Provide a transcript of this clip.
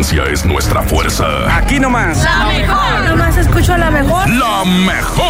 diferencia es nuestra fuerza. Aquí nomás. La mejor. Nomás escucho a la mejor. La mejor.